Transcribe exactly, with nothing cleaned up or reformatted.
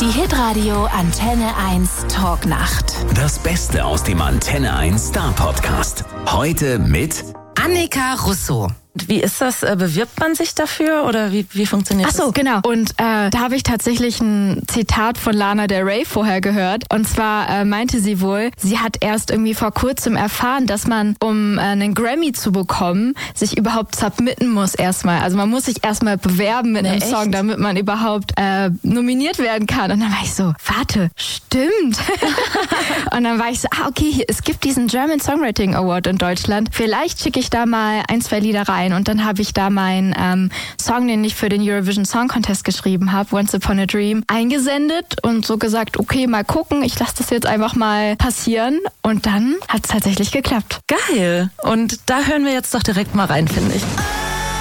Die Hitradio Antenne eins Talknacht. Das Beste aus dem Antenne eins Star Podcast. Heute mit Annika Russo. Wie ist das? Bewirbt man sich dafür oder wie, wie funktioniert das? Ach so, genau. Und äh, da habe ich tatsächlich ein Zitat von Lana Del Rey vorher gehört. Und zwar äh, meinte sie wohl, sie hat erst irgendwie vor kurzem erfahren, dass man, um äh, einen Grammy zu bekommen, sich überhaupt submitten muss erstmal. Also man muss sich erstmal bewerben mit Na, einem echt? Song, damit man überhaupt äh, nominiert werden kann. Und dann war ich so, warte, stimmt. Und dann war ich so, ah okay, hier, es gibt diesen German Songwriting Award in Deutschland. Vielleicht schicke ich da mal ein, zwei Lieder rein. Und dann habe ich da meinen ähm, Song, den ich für den Eurovision Song Contest geschrieben habe, Once Upon a Dream, eingesendet und so gesagt, okay, mal gucken, ich lasse das jetzt einfach mal passieren. Und dann hat es tatsächlich geklappt. Geil. Und da hören wir jetzt doch direkt mal rein, finde ich.